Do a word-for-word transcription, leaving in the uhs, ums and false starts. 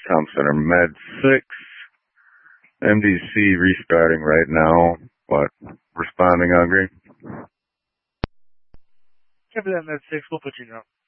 Tom Center Med six. M D C restarting right now, but responding on green. Copy that, Med six. We'll put you down.